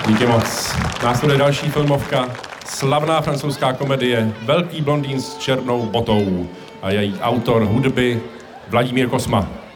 Díky moc. Následuje další filmovka, slavná francouzská komedie Velký blondýn s černou botou a její autor hudby Vladimír Kosma.